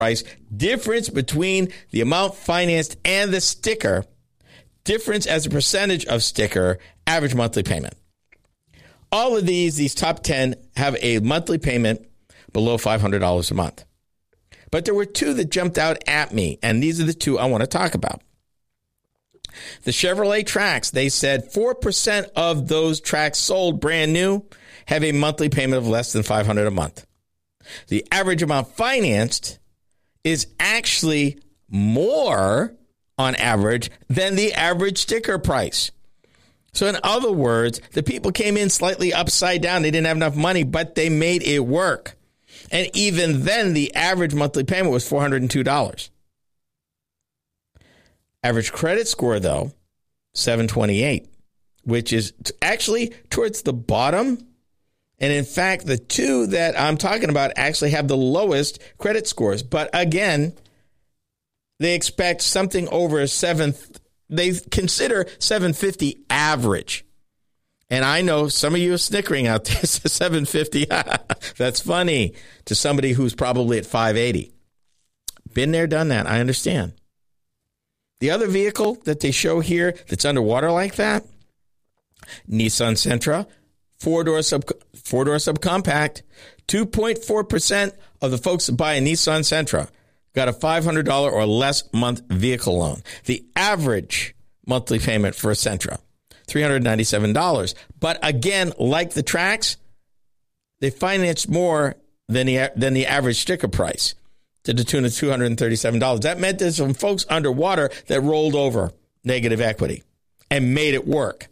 price, difference between the amount financed and the sticker, difference as a percentage of sticker, average monthly payment. All of these top 10 have a monthly payment below $500 a month. But there were two that jumped out at me, and these are the two I want to talk about. The Chevrolet Trax, they said 4% of those Trax sold brand new have a monthly payment of less than $500 a month. The average amount financed is actually more on average than the average sticker price. So in other words, the people came in slightly upside down. They didn't have enough money, but they made it work. And even then, the average monthly payment was $402. Average credit score, though, 728, which is actually towards the bottom. And in fact, the two that I'm talking about actually have the lowest credit scores. But again, they expect something over a 7. They consider 750 average. And I know some of you are snickering out there. 750. That's funny to somebody who's probably at 580. Been there, done that. I understand. The other vehicle that they show here that's underwater like that, Nissan Sentra, four-door subcompact. 2.4% of the folks that buy a Nissan Sentra got a $500 or less month vehicle loan. The average monthly payment for a Sentra, $397. But again, like the Trax, they financed more than the average sticker price, to the tune of $237. That meant there's some folks underwater that rolled over negative equity and made it work.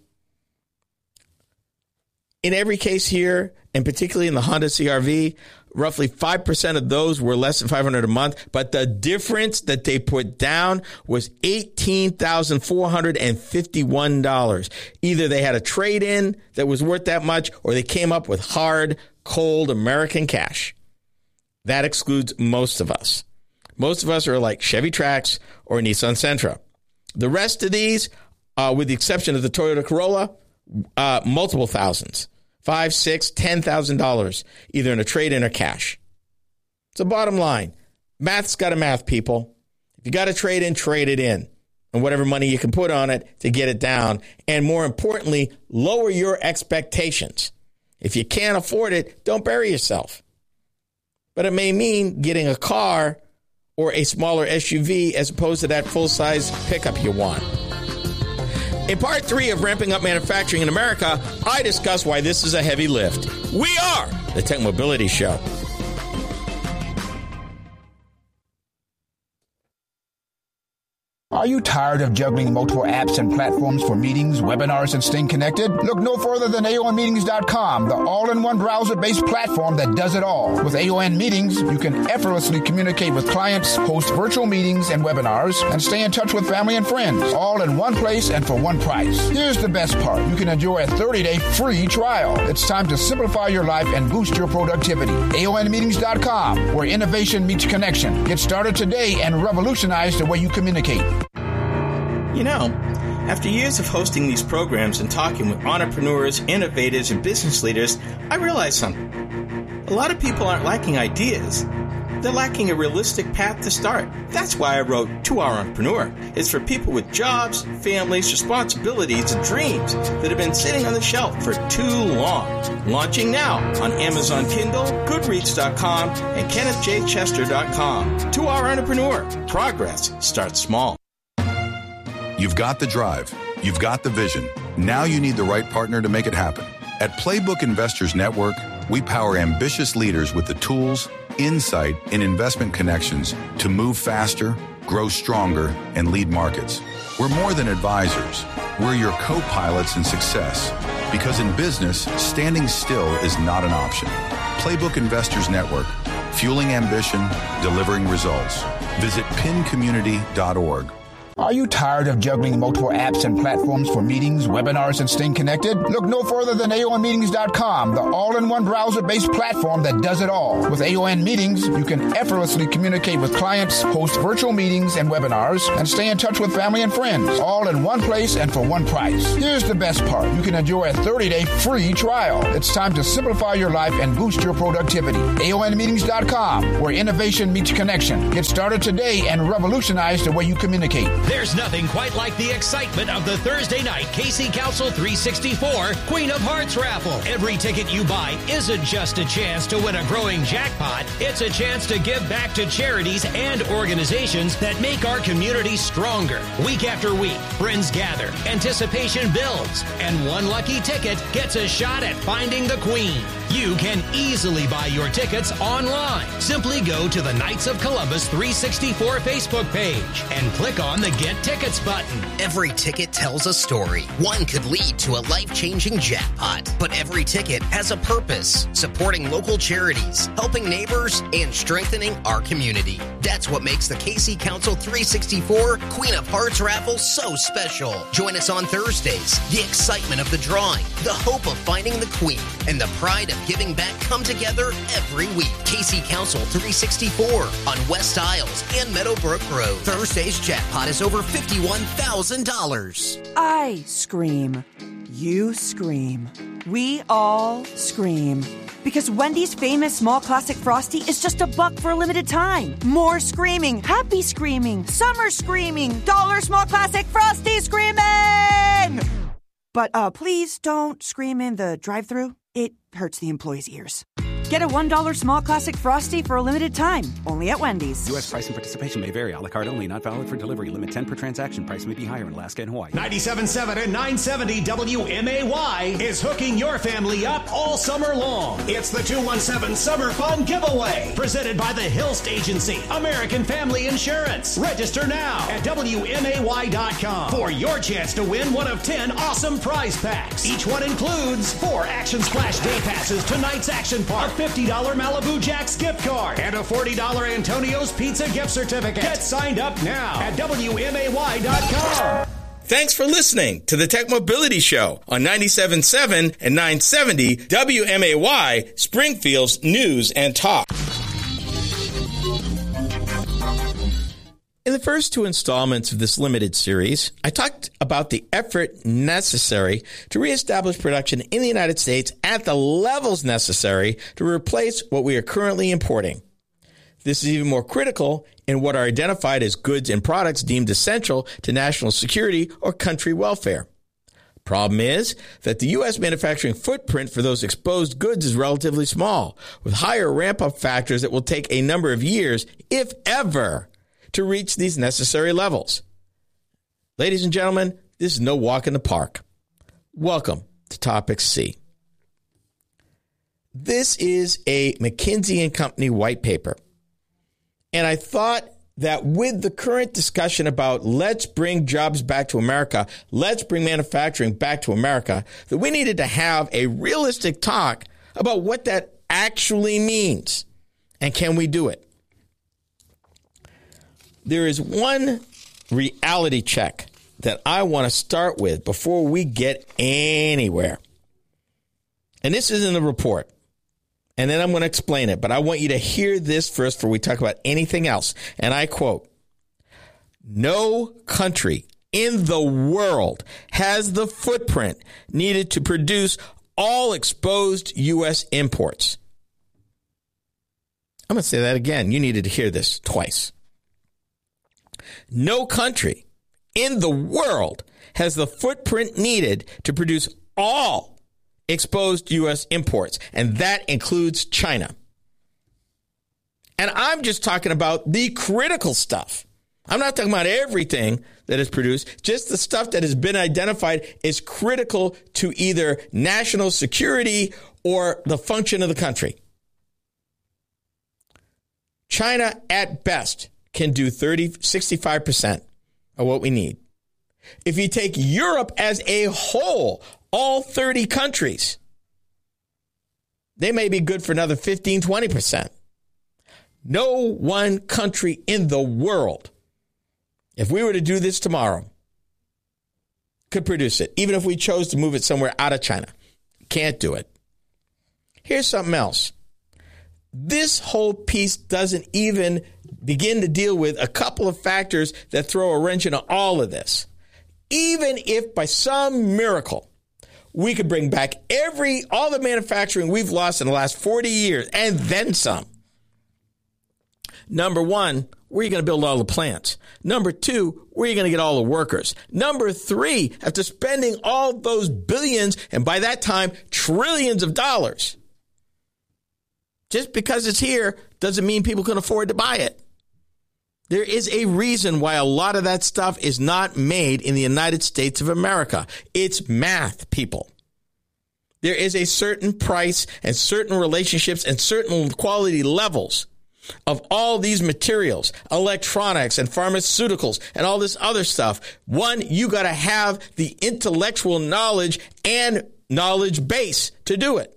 In every case here, and particularly in the Honda CR-V, roughly 5% of those were less than $500 a month, but the difference that they put down was $18,451. Either they had a trade-in that was worth that much, or they came up with hard, cold American cash. That excludes most of us. Most of us are like Chevy Trax or Nissan Sentra. The rest of these, with the exception of the Toyota Corolla, multiple thousands. $5,000, $6,000, $10,000, either in a trade-in or cash. It's a bottom line. Math's got to math, people. If you got to trade it in. And whatever money you can put on it to get it down. And more importantly, lower your expectations. If you can't afford it, don't bury yourself. But it may mean getting a car or a smaller SUV as opposed to that full-size pickup you want. In part 3 of Ramping Up Manufacturing in America, I discuss why this is a heavy lift. We are the Tech Mobility Show. Are you tired of juggling multiple apps and platforms for meetings, webinars, and staying connected? Look no further than AONmeetings.com, the all-in-one browser-based platform that does it all. With AON Meetings, you can effortlessly communicate with clients, host virtual meetings and webinars, and stay in touch with family and friends, all in one place and for one price. Here's the best part. You can enjoy a 30-day free trial. It's time to simplify your life and boost your productivity. AONmeetings.com, where innovation meets connection. Get started today and revolutionize the way you communicate. You know, after years of hosting these programs and talking with entrepreneurs, innovators, and business leaders, I realized something. A lot of people aren't lacking ideas. They're lacking a realistic path to start. That's why I wrote 2-Hour Entrepreneur. It's for people with jobs, families, responsibilities, and dreams that have been sitting on the shelf for too long. Launching now on Amazon Kindle, Goodreads.com, and KennethJChester.com. 2-Hour Entrepreneur. Progress starts small. You've got the drive. You've got the vision. Now you need the right partner to make it happen. At Playbook Investors Network, we power ambitious leaders with the tools, insight, and investment connections to move faster, grow stronger, and lead markets. We're more than advisors. We're your co-pilots in success. Because in business, standing still is not an option. Playbook Investors Network, fueling ambition, delivering results. Visit pincommunity.org. Are you tired of juggling multiple apps and platforms for meetings, webinars, and staying connected? Look no further than AONmeetings.com, the all-in-one browser-based platform that does it all. With AON Meetings, you can effortlessly communicate with clients, host virtual meetings and webinars, and stay in touch with family and friends, all in one place and for one price. Here's the best part. You can enjoy a 30-day free trial. It's time to simplify your life and boost your productivity. AONmeetings.com, where innovation meets connection. Get started today and revolutionize the way you communicate. There's nothing quite like the excitement of the Thursday night KC Council 364 Queen of Hearts raffle. Every ticket you buy isn't just a chance to win a growing jackpot. It's a chance to give back to charities and organizations that make our community stronger. Week after week, friends gather, anticipation builds, and one lucky ticket gets a shot at finding the Queen. You can easily buy your tickets online. Simply go to the Knights of Columbus 364 Facebook page and click on the Get Tickets button. Every ticket tells a story. One could lead to a life-changing jackpot, but every ticket has a purpose: supporting local charities, helping neighbors, and strengthening our community. That's what makes the KC Council 364 Queen of Hearts raffle so special. Join us on Thursdays. The excitement of the drawing, the hope of finding the Queen, and the pride of giving back come together every week. KC Council 364 on West Isles and Meadowbrook Road. Thursday's jackpot is over $51,000. I scream. You scream. We all scream. Because Wendy's famous small classic Frosty is just $1 for a limited time. More screaming, happy screaming, summer screaming, dollar small classic Frosty screaming! But please don't scream in the drive-thru. It hurts the employees' ears. Get a $1 small classic Frosty for a limited time, only at Wendy's. U.S. price and participation may vary. A la carte only. Not valid for delivery. Limit 10 per transaction. Price may be higher in Alaska and Hawaii. 97.7 and 970 WMAY is hooking your family up all summer long. It's the 217 Summer Fun Giveaway, presented by the Hilst Agency, American Family Insurance. Register now at WMAY.com for your chance to win one of 10 awesome prize packs. Each one includes 4 Action Splash Day Passes to Night's Action Park, $50 Malibu Jack's gift card, and a $40 Antonio's Pizza gift certificate. Get signed up now at WMAY.com. Thanks for listening to the Tech Mobility Show on 97.7 and 970 WMAY, Springfield's News and Talk. In the first 2 installments of this limited series, I talked about the effort necessary to reestablish production in the United States at the levels necessary to replace what we are currently importing. This is even more critical in what are identified as goods and products deemed essential to national security or country welfare. Problem is that the U.S. manufacturing footprint for those exposed goods is relatively small, with higher ramp-up factors that will take a number of years, if ever, to reach these necessary levels. Ladies and gentlemen, this is no walk in the park. Welcome to Topic C. This is a McKinsey & Company white paper. And I thought that with the current discussion about let's bring jobs back to America, let's bring manufacturing back to America, that we needed to have a realistic talk about what that actually means. And can we do it? There is one reality check that I want to start with before we get anywhere. And this is in the report. And then I'm going to explain it. But I want you to hear this first before we talk about anything else. And I quote, "No country in the world has the footprint needed to produce all exposed U.S. imports." I'm going to say that again. You needed to hear this twice. No country in the world has the footprint needed to produce all exposed U.S. imports, and that includes China. And I'm just talking about the critical stuff. I'm not talking about everything that is produced, just the stuff that has been identified as critical to either national security or the function of the country. China, at best, can do 65% of what we need. If you take Europe as a whole, all 30 countries, they may be good for another 15, 20%. No one country in the world if we were to do this tomorrow, could produce it, even if we chose to move it somewhere out of China. Can't do it. Here's something else. This whole piece doesn't even begin to deal with a couple of factors that throw a wrench into all of this. Even if by some miracle we could bring back all the manufacturing we've lost in the last 40 years and then some. Number one, where are you going to build all the plants? Number two, where are you going to get all the workers? Number three, after spending all those billions and by that time trillions of dollars, just because it's here doesn't mean people can afford to buy it. There is a reason why a lot of that stuff is not made in the United States of America. It's math, people. There is a certain price and certain relationships and certain quality levels of all these materials, electronics and pharmaceuticals and all this other stuff. One, you got to have the intellectual knowledge and knowledge base to do it.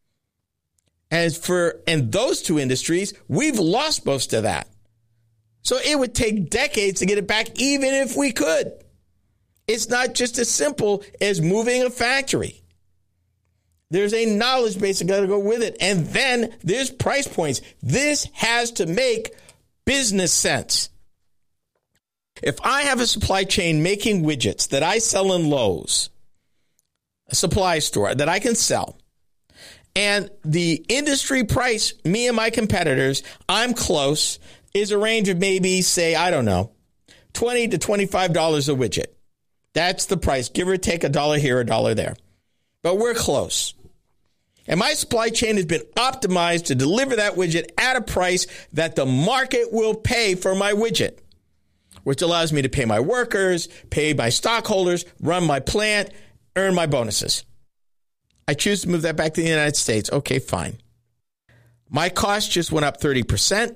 And those two industries, we've lost most of that. So it would take decades to get it back, even if we could. It's not just as simple as moving a factory. There's a knowledge base that got to go with it. And then there's price points. This has to make business sense. If I have a supply chain making widgets that I sell in Lowe's, a supply store that I can sell, and the industry price, me and my competitors, I'm close, is a range of maybe, say, I don't know, $20 to $25 a widget. That's the price, give or take $1 here, $1 there. But we're close. And my supply chain has been optimized to deliver that widget at a price that the market will pay for my widget, which allows me to pay my workers, pay my stockholders, run my plant, earn my bonuses. I choose to move that back to the United States. Okay, fine. My cost just went up 30%.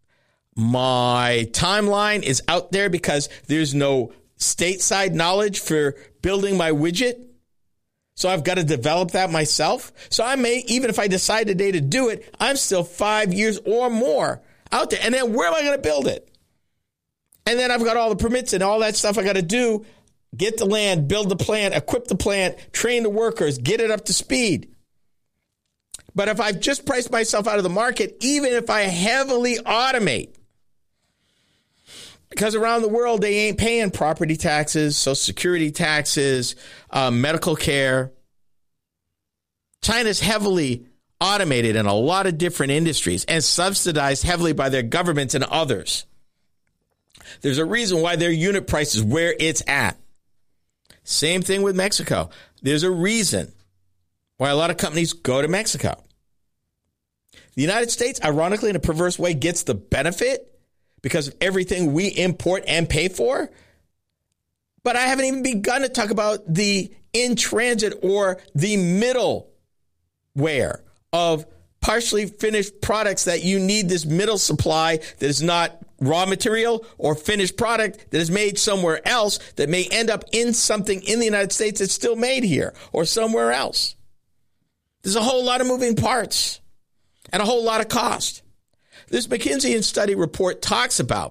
My timeline is out there because there's no stateside knowledge for building my widget. So I've got to develop that myself. So I may, even if I decide today to do it, I'm still 5 years or more out there. And then where am I going to build it? And then I've got all the permits and all that stuff I got to do. Get the land, build the plant, equip the plant, train the workers, get it up to speed. But if I've just priced myself out of the market, even if I heavily automate, because around the world, they ain't paying property taxes, Social Security taxes, medical care. China's heavily automated in a lot of different industries and subsidized heavily by their governments and others. There's a reason why their unit price is where it's at. Same thing with Mexico. There's a reason why a lot of companies go to Mexico. The United States, ironically, in a perverse way, gets the benefit because of everything we import and pay for. But I haven't even begun to talk about the in-transit or the middleware of partially finished products that you need this middle supply that is not raw material or finished product that is made somewhere else that may end up in something in the United States that's still made here or somewhere else. There's a whole lot of moving parts and a whole lot of cost. This McKinsey study report talks about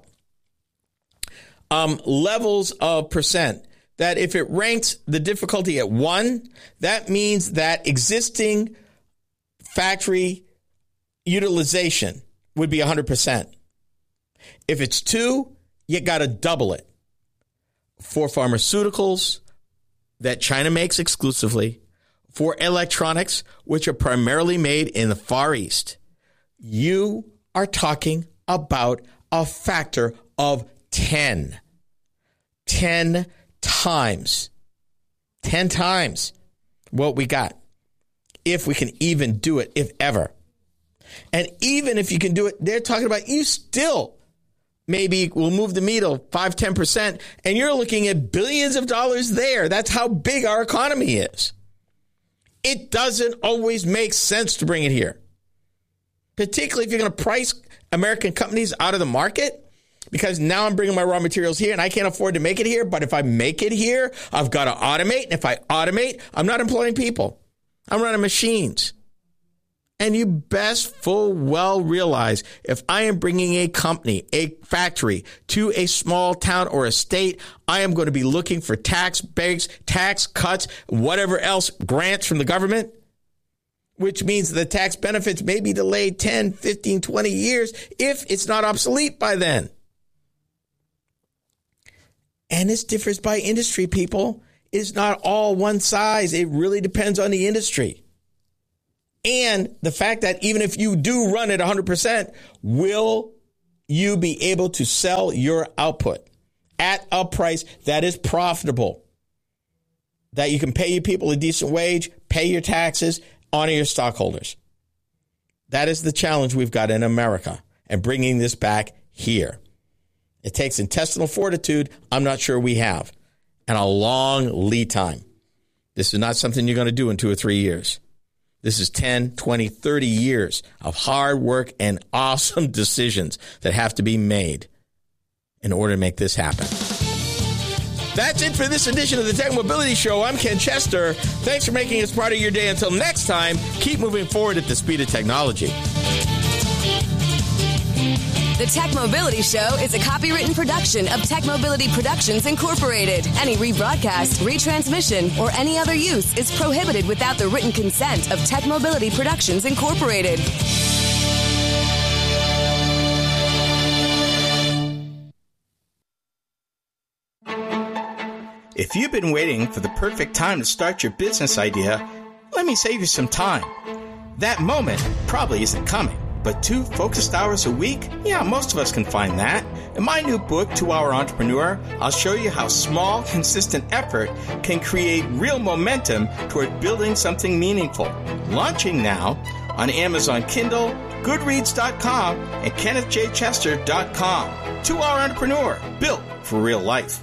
levels of percent, that if it ranks the difficulty at 1, that means that existing factory utilization would be 100%. If it's 2, you got to double it. For pharmaceuticals that China makes exclusively, for electronics, which are primarily made in the Far East, you are talking about a factor of 10. 10 times. 10 times what we got. If we can even do it, if ever. And even if you can do it, they're talking about you still maybe will move the needle 5-10%, and you're looking at billions of dollars there. That's how big our economy is. It doesn't always make sense to bring it here, particularly if you're going to price American companies out of the market, because now I'm bringing my raw materials here and I can't afford to make it here. But if I make it here, I've got to automate. And if I automate, I'm not employing people. I'm running machines. And you best full well realize if I am bringing a company, a factory to a small town or a state, I am going to be looking for tax breaks, tax cuts, whatever else, grants from the government, which means the tax benefits may be delayed 10, 15, 20 years if it's not obsolete by then. And this differs by industry, people. It's not all one size. It really depends on the industry. And the fact that even if you do run at 100%, will you be able to sell your output at a price that is profitable, that you can pay your people a decent wage, pay your taxes, honor your stockholders? That is the challenge we've got in America, and bringing this back here. It takes intestinal fortitude I'm not sure we have, and a long lead time. This is not something you're going to do in 2 or 3 years. This is 10, 20, 30 years of hard work and awesome decisions that have to be made in order to make this happen. That's it for this edition of the Tech Mobility Show. I'm Ken Chester. Thanks for making us part of your day. Until next time, keep moving forward at the speed of technology. The Tech Mobility Show is a copywritten production of Tech Mobility Productions, Incorporated. Any rebroadcast, retransmission, or any other use is prohibited without the written consent of Tech Mobility Productions, Incorporated. If you've been waiting for the perfect time to start your business idea, let me save you some time. That moment probably isn't coming. But 2 focused hours a week? Yeah, most of us can find that. In my new book, 2 Hour Entrepreneur, I'll show you how small, consistent effort can create real momentum toward building something meaningful. Launching now on Amazon Kindle, Goodreads.com, and KennethJChester.com. 2 Hour Entrepreneur, built for real life.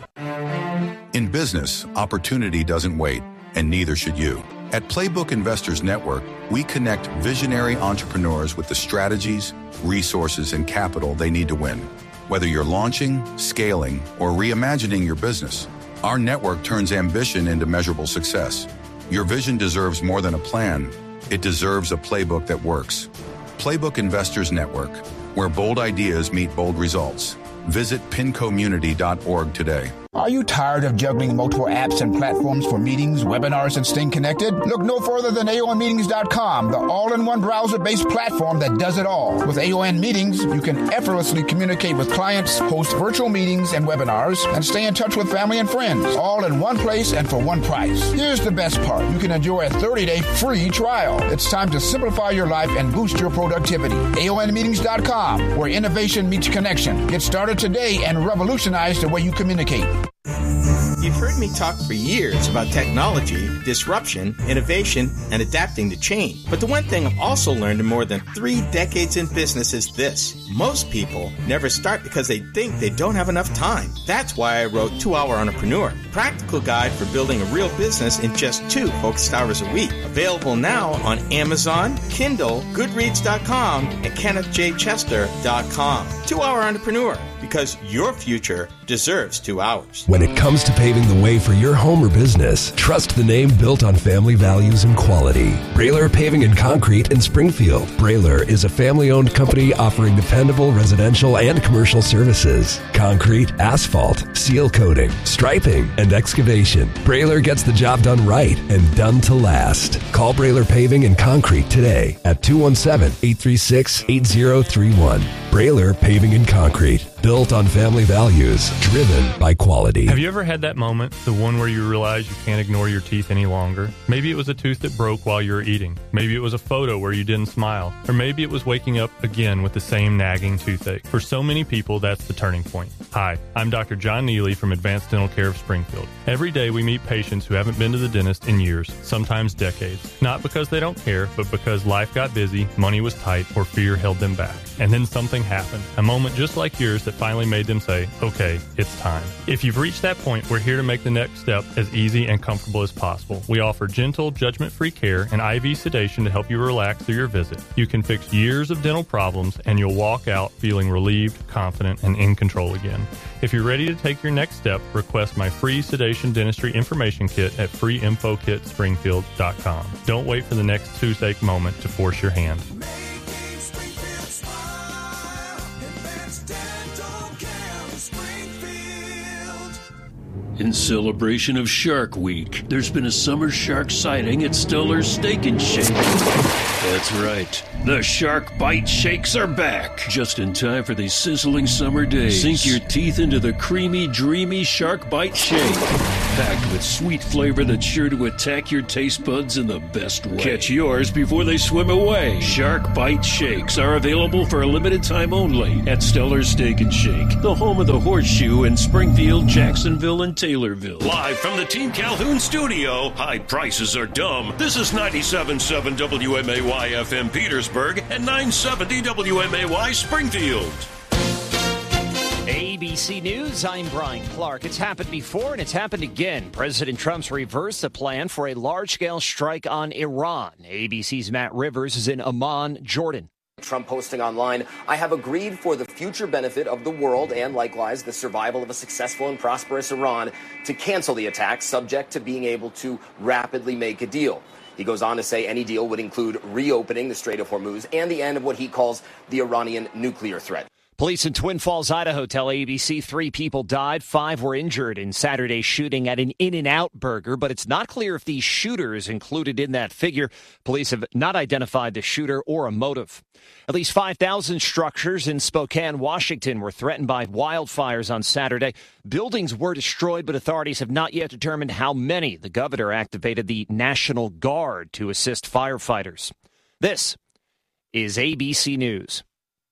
In business, opportunity doesn't wait, and neither should you. At Playbook Investors Network, we connect visionary entrepreneurs with the strategies, resources, and capital they need to win. Whether you're launching, scaling, or reimagining your business, our network turns ambition into measurable success. Your vision deserves more than a plan. It deserves a playbook that works. Playbook Investors Network, where bold ideas meet bold results. Visit pincommunity.org today. Are you tired of juggling multiple apps and platforms for meetings, webinars, and staying connected? Look no further than AONmeetings.com, the all-in-one browser-based platform that does it all. With AON Meetings, you can effortlessly communicate with clients, host virtual meetings and webinars, and stay in touch with family and friends, all in one place and for one price. Here's the best part. You can enjoy a 30-day free trial. It's time to simplify your life and boost your productivity. AONmeetings.com, where innovation meets connection. Get started today and revolutionize the way you communicate. You've heard me talk for years about technology, disruption, innovation, and adapting to change. But the one thing I've also learned in more than 3 decades in business is this. Most people never start because they think they don't have enough time. That's why I wrote 2 Hour Entrepreneur, a practical guide for building a real business in just 2 focused hours a week. Available now on Amazon, Kindle, Goodreads.com, and KennethJChester.com. 2 Hour Entrepreneur, because your future deserves 2 hours. When it comes to paving the way for your home or business, trust the name built on family values and quality. Brailer Paving and Concrete in Springfield. Brailer is a family-owned company offering dependable residential and commercial services. Concrete, asphalt, seal coating, striping, and excavation. Brailer gets the job done right and done to last. Call Brailer Paving and Concrete today at 217-836-8031. Brailer Paving and Concrete. Built on family values, driven by quality. Have you ever had that moment, the one where you realize you can't ignore your teeth any longer? Maybe it was a tooth that broke while you were eating. Maybe it was a photo where you didn't smile. Or maybe it was waking up again with the same nagging toothache. For so many people, that's the turning point. Hi, I'm Dr. John Neely from Advanced Dental Care of Springfield. Every day we meet patients who haven't been to the dentist in years, sometimes decades. Not because they don't care, but because life got busy, money was tight, or fear held them back. And then something happened. A moment just like yours that finally made them say, okay, it's time. If you've reached that point, we're here to make the next step as easy and comfortable as possible. We offer gentle, judgment-free care and IV sedation to help you relax through your visit. You can fix years of dental problems and you'll walk out feeling relieved, confident, and in control again. sedation. If you're ready to take your next step, request my free sedation dentistry information kit at freeinfokitspringfield.com. Don't wait for the next toothache moment to force your hand. In celebration of Shark Week, there's been a summer shark sighting at Stellar's Steak and Shake. That's right. The Shark Bite Shakes are back. Just in time for these sizzling summer days. Sink your teeth into the creamy, dreamy Shark Bite Shake. Packed with sweet flavor that's sure to attack your taste buds in the best way. Catch yours before they swim away. Shark Bite Shakes are available for a limited time only at Stellar's Steak and Shake, the home of the Horseshoe in Springfield, Jacksonville, and Taylorville. Live from the Team Calhoun studio, high prices are dumb. This is 97.7 WMAY FM Petersburg and 970 WMAY Springfield. ABC News, I'm Brian Clark. It's happened before and it's happened again. President Trump's reversed the plan for a large-scale strike on Iran. ABC's Matt Rivers is in Amman, Jordan. Trump posting online, I have agreed for the future benefit of the world and likewise the survival of a successful and prosperous Iran to cancel the attack, subject to being able to rapidly make a deal. He goes on to say any deal would include reopening the Strait of Hormuz and the end of what he calls the Iranian nuclear threat. Police in Twin Falls, Idaho tell ABC 3 people died, 5 were injured in Saturday's shooting at an In-N-Out burger, but it's not clear if these shooters included in that figure. Police have not identified the shooter or a motive. At least 5,000 structures in Spokane, Washington were threatened by wildfires on Saturday. Buildings were destroyed, but authorities have not yet determined how many. The governor activated the National Guard to assist firefighters. This is ABC News.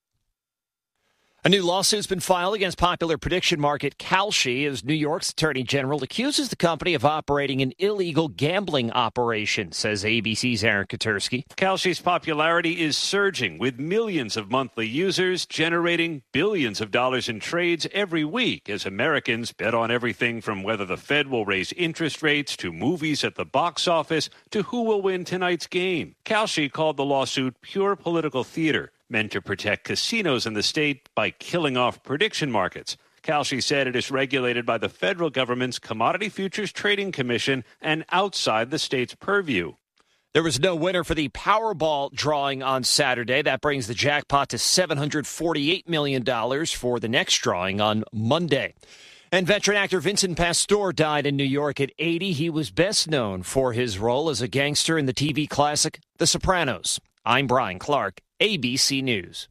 A new lawsuit's been filed against popular prediction market Kalshi as New York's Attorney General accuses the company of operating an illegal gambling operation, says ABC's Aaron Katersky. Kalshi's popularity is surging, with millions of monthly users generating billions of dollars in trades every week as Americans bet on everything from whether the Fed will raise interest rates to movies at the box office to who will win tonight's game. Kalshi called the lawsuit pure political theater, meant to protect casinos in the state by killing off prediction markets. Kalshi said it is regulated by the federal government's Commodity Futures Trading Commission and outside the state's purview. There was no winner for the Powerball drawing on Saturday. That brings the jackpot to $748 million for the next drawing on Monday. And veteran actor Vincent Pastore died in New York at 80. He was best known for his role as a gangster in the TV classic The Sopranos. I'm Brian Clark, ABC News.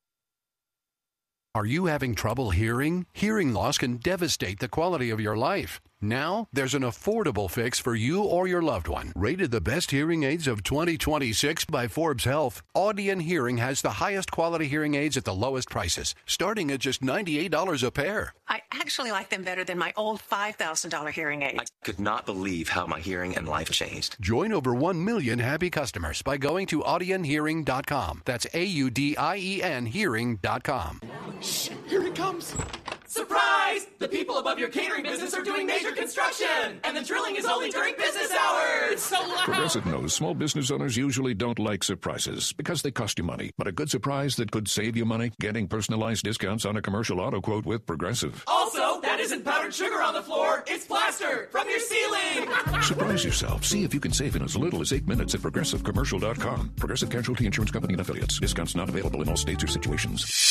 Are you having trouble hearing? Hearing loss can devastate the quality of your life. Now, there's an affordable fix for you or your loved one. Rated the best hearing aids of 2026 by Forbes Health, Audion Hearing has the highest quality hearing aids at the lowest prices, starting at just $98 a pair. I actually like them better than my old $5,000 hearing aid. I could not believe how my hearing and life changed. Join over 1 million happy customers by going to audionhearing.com. That's AUDIEN hearing.com. Shh, here it comes. Surprise! The people above your catering business are doing major construction, and the drilling is only during business hours. It's so loud. Progressive knows small business owners usually don't like surprises because they cost you money. But a good surprise that could save you money, getting personalized discounts on a commercial auto quote with Progressive. Also, that isn't powdered sugar on the floor. It's plaster from your ceiling. Surprise yourself. See if you can save in as little as 8 minutes at ProgressiveCommercial.com. Progressive Casualty Insurance Company and Affiliates. Discounts not available in all states or situations.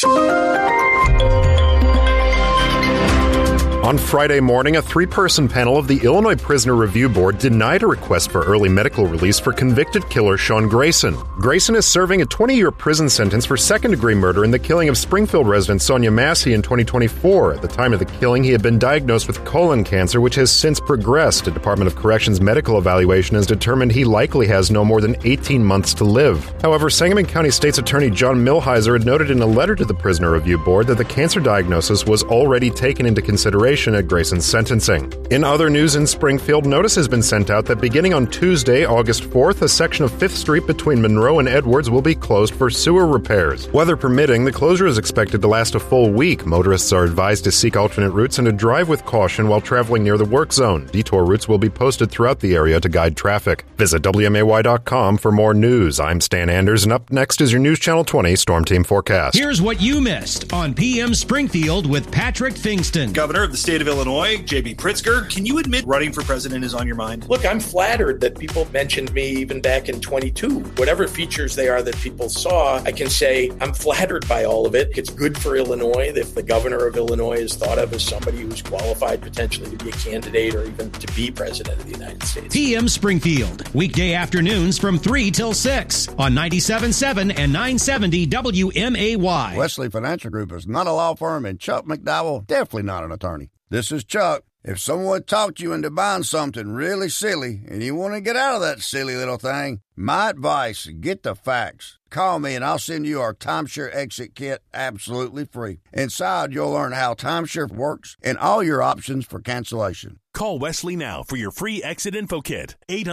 On Friday morning, a 3-person panel of the Illinois Prisoner Review Board denied a request for early medical release for convicted killer Sean Grayson. Grayson is serving a 20-year prison sentence for second-degree murder in the killing of Springfield resident Sonia Massey in 2024. At the time of the killing, he had been diagnosed with colon cancer, which has since progressed. A Department of Corrections medical evaluation has determined he likely has no more than 18 months to live. However, Sangamon County State's Attorney John Milhiser had noted in a letter to the Prisoner Review Board that the cancer diagnosis was already taken into consideration information at Grayson's sentencing. In other news in Springfield, notice has been sent out that beginning on Tuesday, August 4th, a section of 5th Street between Monroe and Edwards will be closed for sewer repairs. Weather permitting, the closure is expected to last a full week. Motorists are advised to seek alternate routes and to drive with caution while traveling near the work zone. Detour routes will be posted throughout the area to guide traffic. Visit WMAY.com for more news. I'm Stan Anders, and up next is your News Channel 20 Storm Team Forecast. Here's what you missed on PM Springfield with Patrick Fingston. Governor of the state of Illinois, J.B. Pritzker, can you admit running for president is on your mind? Look, I'm flattered that people mentioned me even back in 22. Whatever features they are that people saw, I can say I'm flattered by all of it. It's good for Illinois if the governor of Illinois is thought of as somebody who's qualified potentially to be a candidate or even to be president of the United States. PM Springfield, weekday afternoons from 3 till 6 on 97.7 and 970 WMAY. Wesley Financial Group is not a law firm, and Chuck McDowell, definitely not an attorney. This is Chuck. If someone talked you into buying something really silly and you want to get out of that silly little thing, my advice, get the facts. Call me and I'll send you our timeshare exit kit absolutely free. Inside, you'll learn how timeshare works and all your options for cancellation. Call Wesley now for your free exit info kit.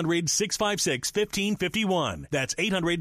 800-656-1551. That's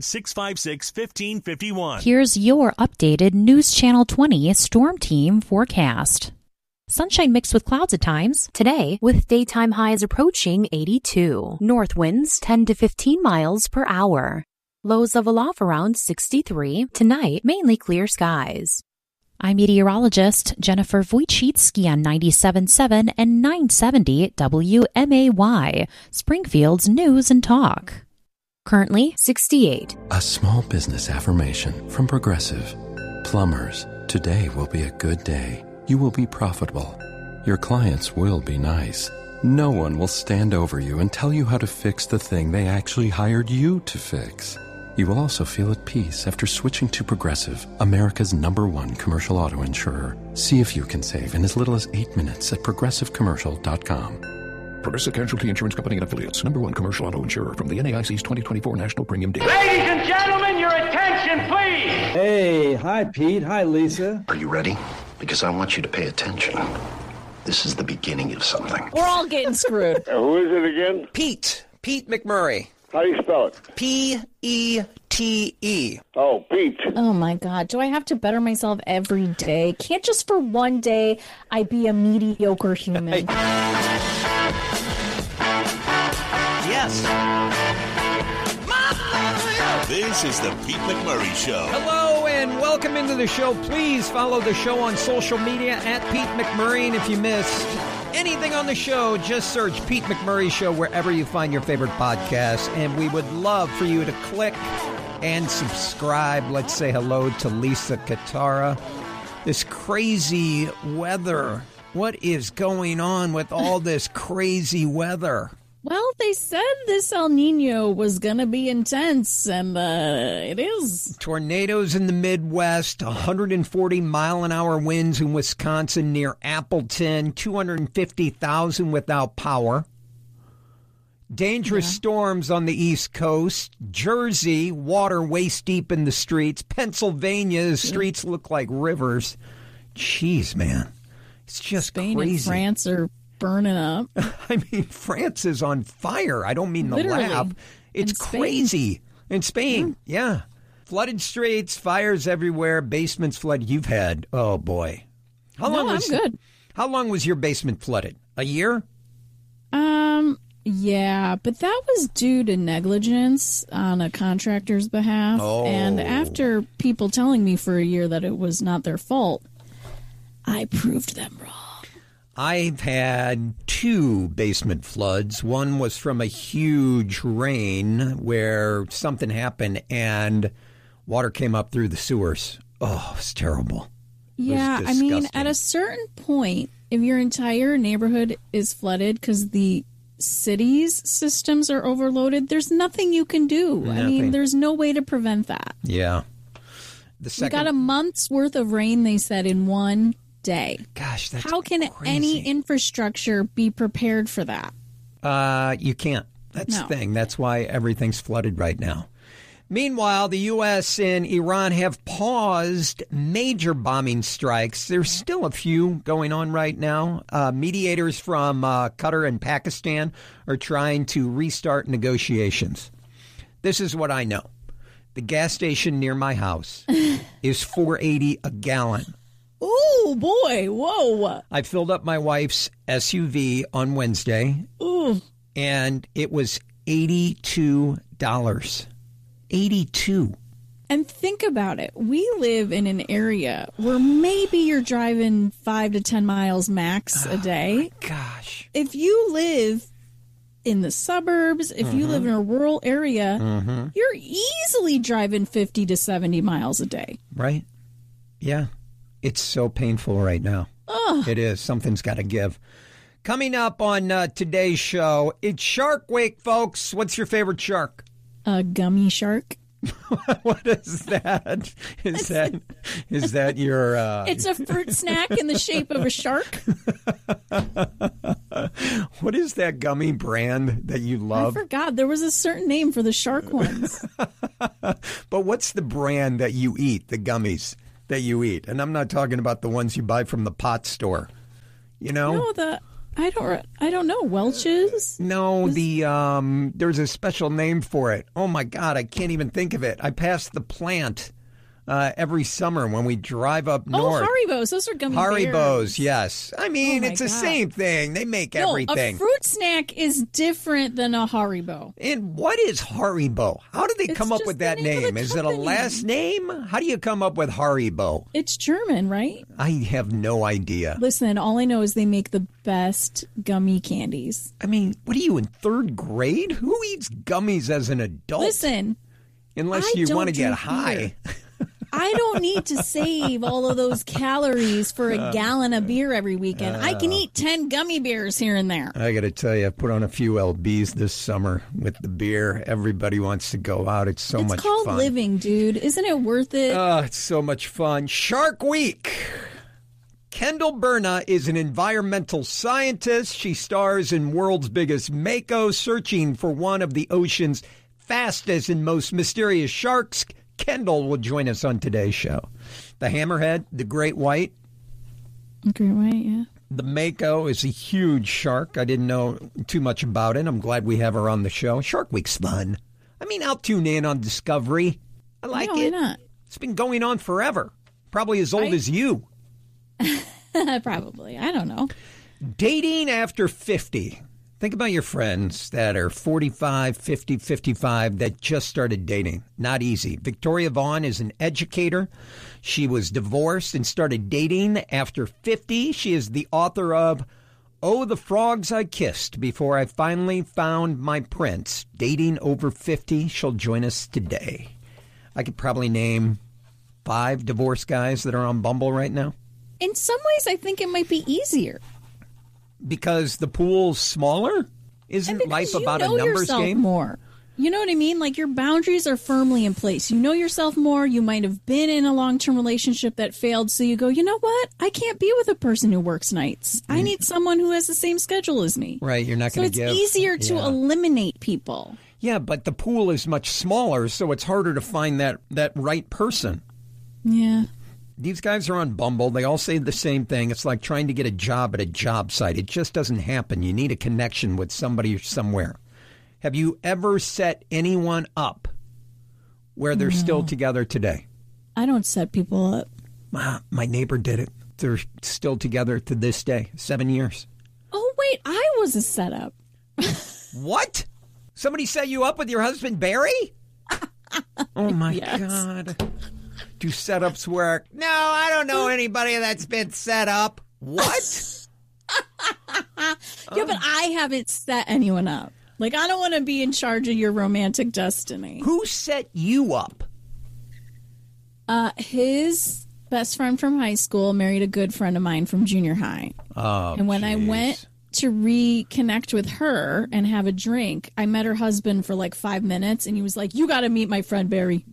800-656-1551. Here's your updated News Channel 20 Storm Team forecast. Sunshine mixed with clouds at times. Today, with daytime highs approaching 82. North winds 10 to 15 miles per hour. Lows level off around 63. Tonight, mainly clear skies. I'm meteorologist Jennifer Wojcicki on 97.7 and 970 WMAY, Springfield's News and Talk. Currently, 68. A small business affirmation from Progressive. Plumbers, today will be a good day. You will be profitable. Your clients will be nice. No one will stand over you and tell you how to fix the thing they actually hired you to fix. You will also feel at peace after switching to Progressive, America's #1 commercial auto insurer. See if you can save in as little as 8 minutes at progressivecommercial.com. Progressive Casualty Insurance Company and Affiliates, #1 commercial auto insurer from the NAIC's 2024 National Premium Data. Ladies and gentlemen, your attention, please. Hey, hi, Pete. Hi, Lisa. Are you ready? Because I want you to pay attention. This is the beginning of something. We're all getting screwed. Who is it again? Pete McMurray. How do you spell it? P-E-T-E. Oh, Pete. Oh, my God. Do I have to better myself every day? Can't just for one day I be a mediocre human? Yes. This is the Pete McMurray Show. Hello and welcome into the show. Please follow the show on social media at Pete McMurray. And if you missed anything on the show, just search Pete McMurray Show wherever you find your favorite podcast. And we would love for you to click and subscribe. Let's say hello to Lisa Katara. This crazy weather. What is going on with all this crazy weather? Well, they said this El Nino was going to be intense, and it is. Tornadoes in the Midwest, 140-mile-an-hour winds in Wisconsin near Appleton, 250,000 without power. Dangerous storms on the East Coast. Jersey, water waist-deep in the streets. Pennsylvania, the streets look like rivers. Jeez, man. It's just Spain crazy. And France are burning up. I mean, France is on fire. I don't mean the Literally. laugh. It's crazy. In Spain, yeah. Flooded streets, fires everywhere, basements flooded. You've had, oh boy. I'm good. How long was your basement flooded? A year? Yeah, but that was due to negligence on a contractor's behalf. Oh. And after people telling me for a year that it was not their fault, I proved them wrong. I've had 2 basement floods. One was from a huge rain where something happened and water came up through the sewers. Oh, it's terrible. Yeah, I mean, at a certain point, if your entire neighborhood is flooded because the city's systems are overloaded, there's nothing you can do. I mean, there's no way to prevent that. Yeah. We got a month's worth of rain, they said, in one day. Gosh, that's How can crazy. any infrastructure be prepared for that? You can't. That's the thing. That's why everything's flooded right now. Meanwhile, the U.S. and Iran have paused major bombing strikes. There's still a few going on right now. Mediators from Qatar and Pakistan are trying to restart negotiations. This is what I know. The gas station near my house is $4.80 a gallon. Oh, boy. Whoa. I filled up my wife's SUV on Wednesday, and it was $82. 82. And think about it. We live in an area where maybe you're driving 5 to 10 miles max a day. Oh, gosh. If you live in the suburbs, if you live in a rural area, you're easily driving 50 to 70 miles a day. Right? Yeah. It's so painful right now. It is. Something's got to give. Coming up on today's show, it's Shark Week, folks. What's your favorite shark? A gummy shark. What is that? Is that your... It's a fruit snack in the shape of a shark. What is that gummy brand that you love? I forgot. There was a certain name for the shark ones. But what's the brand that you eat, the gummies that you eat? And I'm not talking about the ones you buy from the pot store. You know? No, I don't know. Welch's? No, there's a special name for it. Oh my God, I can't even think of it. I pass the plant every summer when we drive up north. Oh, Haribos. Those are gummy bears. Haribos, yes. I mean, it's the same thing. They make everything. A fruit snack is different than a Haribo. And what is Haribo? How did they come up with that name? Is it a last name? How do you come up with Haribo? It's German, right? I have no idea. Listen, all I know is they make the best gummy candies. I mean, what are you, in third grade? Who eats gummies as an adult? Listen. Unless you want to get high. I don't need to save all of those calories for a gallon of beer every weekend. I can eat 10 gummy bears here and there. I got to tell you, I put on a few LBs this summer with the beer. Everybody wants to go out. It's so much fun. It's called living, dude. Isn't it worth it? It's so much fun. Shark Week. Kendall Berna is an environmental scientist. She stars in World's Biggest Mako, searching for one of the ocean's fastest and most mysterious sharks. Kendall will join us on today's show. The hammerhead, the great white. Great white, yeah. The Mako is a huge shark. I didn't know too much about it. I'm glad we have her on the show. Shark Week's fun. I mean, I'll tune in on Discovery. I like it. Why not? It's been going on forever. Probably as old as you. Probably. I don't know. Dating after 50. Think about your friends that are 45, 50, 55 that just started dating. Not easy. Victoria Vaughn is an educator. She was divorced and started dating after 50. She is the author of Oh, the Frogs I Kissed Before I Finally Found My Prince. Dating over 50. She'll join us today. I could probably name 5 divorced guys that are on Bumble right now. In some ways, I think it might be easier. Because the pool's smaller? Isn't life about a numbers game? More. You know what I mean? Like, your boundaries are firmly in place. You know yourself more. You might have been in a long-term relationship that failed. So you go, you know what? I can't be with a person who works nights. I need someone who has the same schedule as me. Right. You're not going to give. So it's easier to eliminate people. Yeah, but the pool is much smaller, so it's harder to find that right person. Yeah. These guys are on Bumble. They all say the same thing. It's like trying to get a job at a job site. It just doesn't happen. You need a connection with somebody somewhere. Have you ever set anyone up where they're still together today? I don't set people up. My neighbor did it. They're still together to this day. 7 years. Oh, wait. I was a setup. What? Somebody set you up with your husband, Barry? Oh, my God. Do setups work? No, I don't know anybody that's been set up. What? Yeah, but I haven't set anyone up. Like, I don't want to be in charge of your romantic destiny. Who set you up? His best friend from high school married a good friend of mine from junior high. Oh, and when I went to reconnect with her and have a drink, I met her husband for like 5 minutes, and he was like, "You got to meet my friend Barry."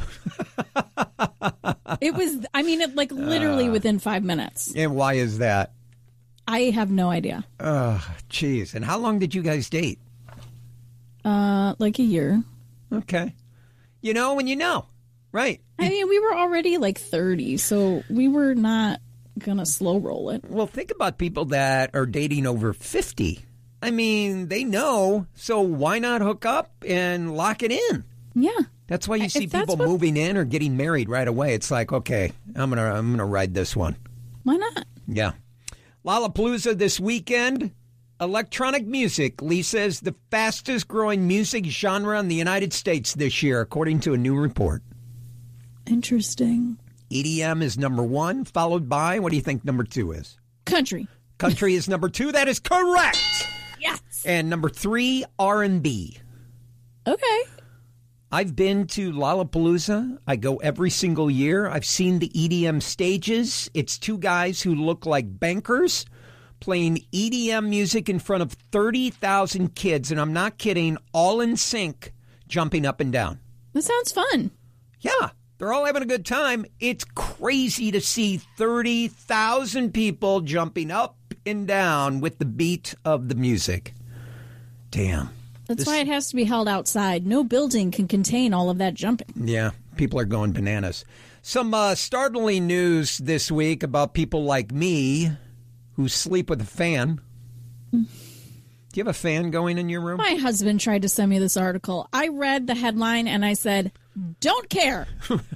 It was, I mean, literally within 5 minutes. And why is that? I have no idea. Oh, jeez. And how long did you guys date? Like a year. Okay. You know when you know, right? I mean, we were already like 30, so we were not going to slow roll it. Well, think about people that are dating over 50. I mean, they know, so why not hook up and lock it in? Yeah. That's why you see people moving in or getting married right away. It's like, okay, I'm gonna ride this one. Why not? Yeah. Lollapalooza this weekend. Electronic music, Lisa, is the fastest growing music genre in the United States this year, according to a new report. Interesting. EDM is number 1, followed by, what do you think number 2 is? Country. Country is number 2. That is correct. Yes. And number 3, R&B. Okay. I've been to Lollapalooza. I go every single year. I've seen the EDM stages. It's 2 guys who look like bankers playing EDM music in front of 30,000 kids. And I'm not kidding, all in sync, jumping up and down. That sounds fun. Yeah. They're all having a good time. It's crazy to see 30,000 people jumping up and down with the beat of the music. Damn. That's why it has to be held outside. No building can contain all of that jumping. Yeah, people are going bananas. Some startling news this week about people like me who sleep with a fan. Do you have a fan going in your room? My husband tried to send me this article. I read the headline and I said, don't care.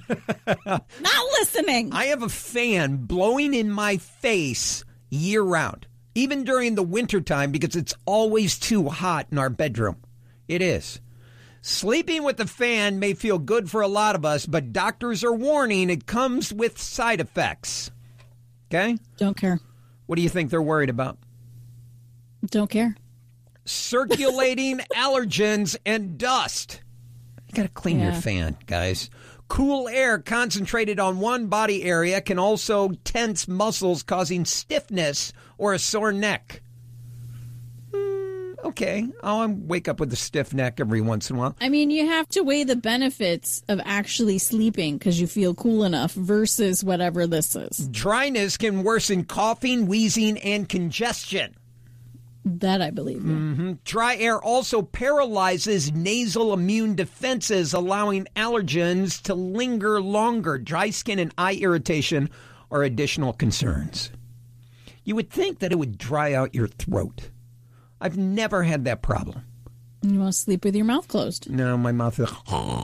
Not listening. I have a fan blowing in my face year round, even during the wintertime, because it's always too hot in our bedroom. It is. Sleeping with the fan may feel good for a lot of us, but doctors are warning it comes with side effects. Okay? Don't care. What do you think they're worried about? Don't care. Circulating allergens and dust. You got to clean your fan, guys. Cool air concentrated on one body area can also tense muscles, causing stiffness or a sore neck. Okay, I'll wake up with a stiff neck every once in a while. I mean, you have to weigh the benefits of actually sleeping because you feel cool enough versus whatever this is. Dryness can worsen coughing, wheezing, and congestion. That I believe. Mm-hmm. Dry air also paralyzes nasal immune defenses, allowing allergens to linger longer. Dry skin and eye irritation are additional concerns. You would think that it would dry out your throat. I've never had that problem. You want to sleep with your mouth closed? No, my mouth is...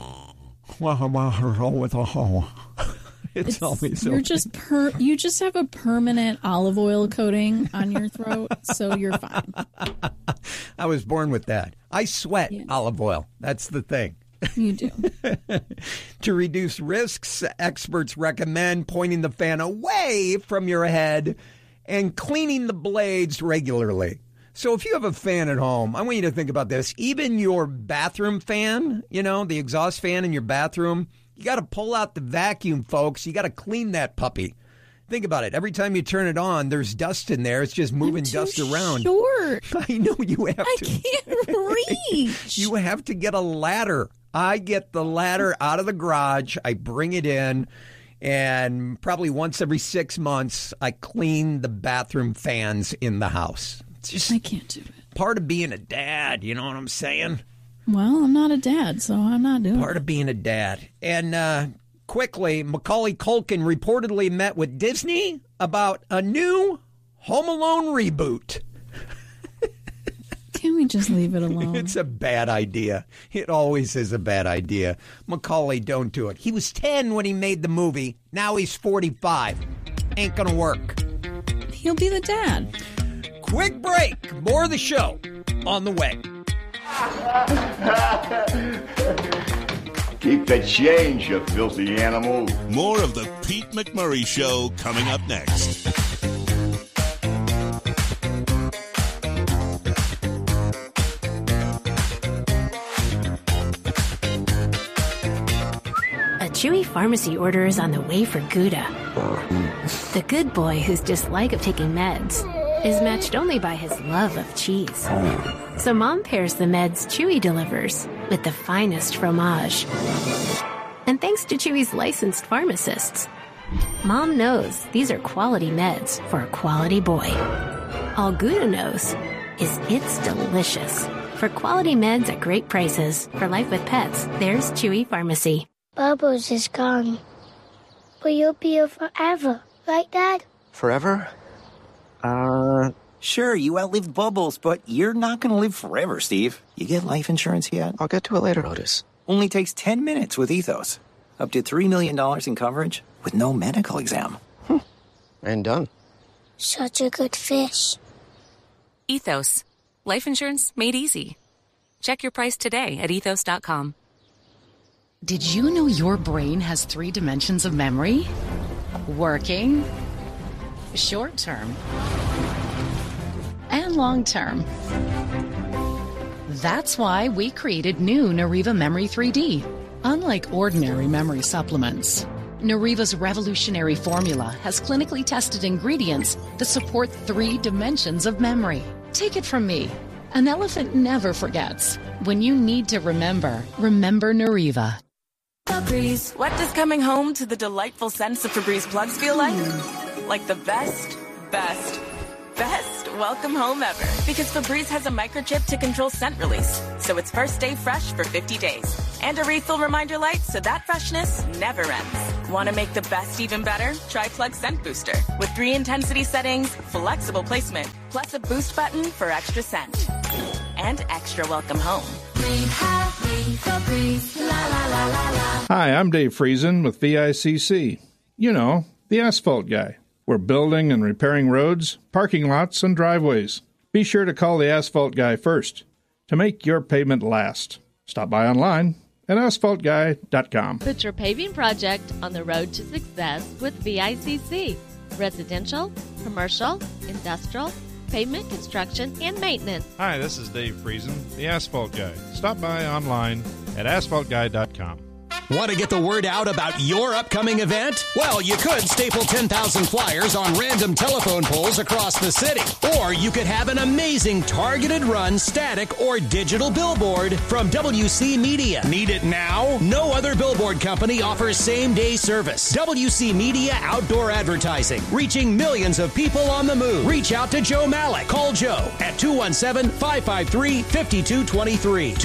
It's always you're open. You just have a permanent olive oil coating on your throat, so you're fine. I was born with that. I sweat olive oil. That's the thing. You do. To reduce risks, experts recommend pointing the fan away from your head and cleaning the blades regularly. So if you have a fan at home, I want you to think about this. Even your bathroom fan, you know, the exhaust fan in your bathroom, you got to pull out the vacuum, folks. You got to clean that puppy. Think about it. Every time you turn it on, there's dust in there. It's just moving dust around. Short. I know you have to. I can't reach. You have to get a ladder. I get the ladder out of the garage. I bring it in. And probably once every 6 months, I clean the bathroom fans in the house. It's just I can't do it. Part of being a dad, you know what I'm saying? Well, I'm not a dad, so I'm not doing it. Part of being a dad. And quickly, Macaulay Culkin reportedly met with Disney about a new Home Alone reboot. Can we just leave it alone? It's a bad idea. It always is a bad idea. Macaulay, don't do it. He was 10 when he made the movie. Now he's 45. Ain't gonna work. He'll be the dad. Quick break. More of the show on the way. Keep the change, you filthy animal. More of the Pete McMurray Show coming up next. A Chewy pharmacy order is on the way for Gouda. The good boy whose dislike of taking meds is matched only by his love of cheese. So Mom pairs the meds Chewy delivers with the finest fromage. And thanks to Chewy's licensed pharmacists, Mom knows these are quality meds for a quality boy. All Gouda knows is it's delicious. For quality meds at great prices, for life with pets, there's Chewy Pharmacy. Bubbles is gone. But you'll be here forever, right, Dad? Forever? Sure, you outlived Bubbles, but you're not going to live forever, Steve. You get life insurance yet? I'll get to it later, Otis. Only takes 10 minutes with Ethos. Up to $3 million in coverage with no medical exam. And done. Such a good fish. Ethos. Life insurance made easy. Check your price today at ethos.com. Did you know your brain has 3 dimensions of memory? Working, short term, and long term. That's why we created new Nariva Memory 3D. Unlike ordinary memory supplements, Nariva's revolutionary formula has clinically tested ingredients that support 3 dimensions of memory. Take it from me. An elephant never forgets. When you need to remember, remember Nariva. Febreze. What does coming home to the delightful scents of Febreze plugs feel like? Like the best welcome home ever. Because Febreze has a microchip to control scent release, so it's first stay fresh for 50 days. And a refill reminder light so that freshness never ends. Want to make the best even better? Try Plug Scent Booster. With 3 intensity settings, flexible placement, plus a boost button for extra scent. And extra welcome home. Breathe happy, Febreze, la la la la la. Hi, I'm Dave Friesen with VICC. You know, the asphalt guy. We're building and repairing roads, parking lots, and driveways. Be sure to call the asphalt guy first to make your pavement last. Stop by online at asphaltguy.com. Put your paving project on the road to success with VICC. Residential, commercial, industrial, pavement construction, and maintenance. Hi, this is Dave Friesen, the Asphalt Guy. Stop by online at asphaltguy.com. Want to get the word out about your upcoming event? Well, you could staple 10,000 flyers on random telephone poles across the city. Or you could have an amazing targeted run, static, or digital billboard from WC Media. Need it now? No other billboard company offers same-day service. WC Media Outdoor Advertising, reaching millions of people on the move. Reach out to Joe Malik. Call Joe at 217-553-5223.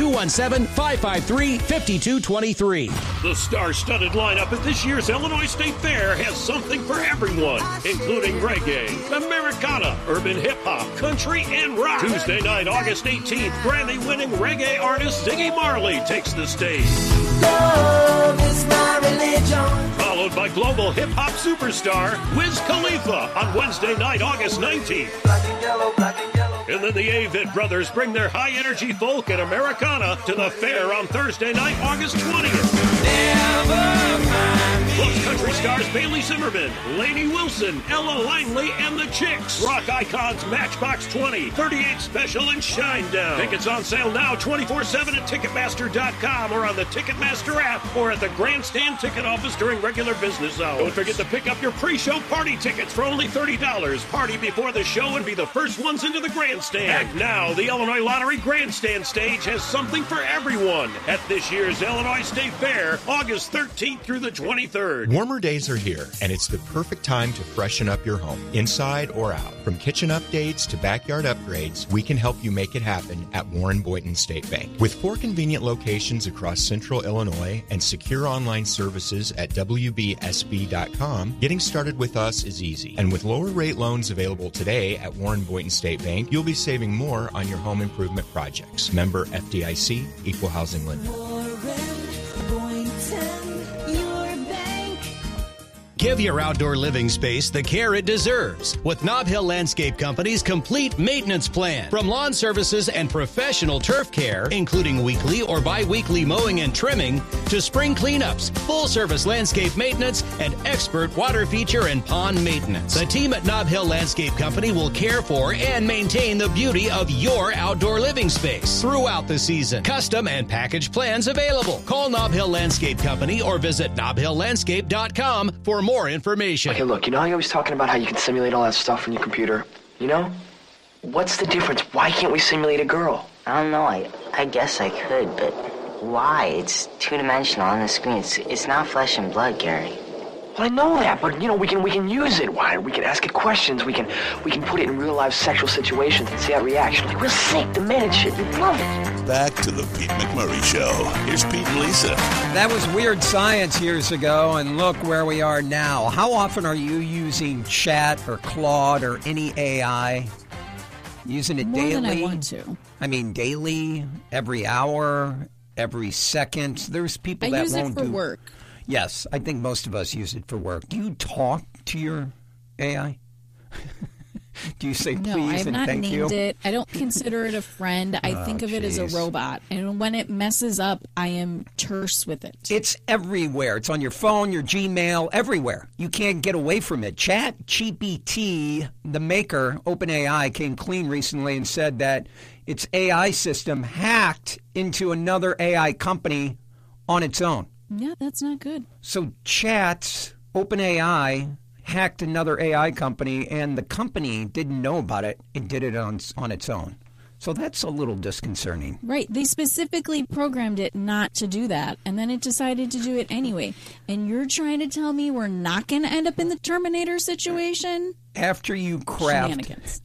217-553-5223. The star-studded lineup at this year's Illinois State Fair has something for everyone, including reggae, Americana, urban hip-hop, country, and rock. Tuesday night, August 18th, Grammy-winning reggae artist Ziggy Marley takes the stage. Love is my religion. Followed by global hip-hop superstar Wiz Khalifa on Wednesday night, August 19th. Black and yellow, black and yellow. And then the Avid Brothers bring their high-energy folk and Americana to the fair on Thursday night, August 20th. Plus country stars Bailey Zimmerman, Lainey Wilson, Ella Langley, and the Chicks. Rock icons Matchbox 20, 38 Special, and Shinedown. Tickets on sale now 24/7 at Ticketmaster.com or on the Ticketmaster app or at the Grandstand ticket office during regular business hours. Don't forget to pick up your pre-show party tickets for only $30. Party before the show and be the first ones into the Grandstand. And now, the Illinois Lottery Grandstand stage has something for everyone at this year's Illinois State Fair, August 13th through the 23rd. Warmer days are here, and it's the perfect time to freshen up your home, inside or out. From kitchen updates to backyard upgrades, we can help you make it happen at Warren Boynton State Bank. With 4 convenient locations across central Illinois and secure online services at WBSB.com, getting started with us is easy. And with lower rate loans available today at Warren Boynton State Bank, you'll be saving more on your home improvement projects. Member FDIC, Equal Housing Lender. Give your outdoor living space the care it deserves with Nob Hill Landscape Company's complete maintenance plan. From lawn services and professional turf care, including weekly or bi-weekly mowing and trimming, to spring cleanups, full-service landscape maintenance, and expert water feature and pond maintenance. The team at Nob Hill Landscape Company will care for and maintain the beauty of your outdoor living space throughout the season. Custom and package plans available. Call Nob Hill Landscape Company or visit nobhilllandscape.com for more information. Okay, look, you know how you're always talking about how you can simulate all that stuff on your computer? You know? What's the difference? Why can't we simulate a girl? I don't know. I guess I could, but why? It's 2-dimensional on the screen. It's not flesh and blood, Gary. Well, I know that, but we can use it. Why? We can ask it questions. We can put it in real life sexual situations and see how it reacts. Like real sick, demented shit. You love it. Back to the Pete McMurray Show. Here's Pete and Lisa. That was Weird Science years ago, and look where we are now. How often are you using Chat or Claude or any AI? Using it daily? More than I want to. I mean, daily, every hour, every second. There's people that won't do... I use it for work. Yes, I think most of us use it for work. Do you talk to your AI? Do you say please and thank you? No, I have not named it. I don't consider it a friend. I think of it as a robot. And when it messes up, I am terse with it. It's everywhere. It's on your phone, your Gmail, everywhere. You can't get away from it. ChatGPT, the maker, OpenAI, came clean recently and said that its AI system hacked into another AI company on its own. Yeah, that's not good. So Chat's OpenAI hacked another AI company, and the company didn't know about it and did it on its own. So that's a little disconcerting. Right. They specifically programmed it not to do that, and then it decided to do it anyway. And you're trying to tell me we're not going to end up in the Terminator situation? After you craft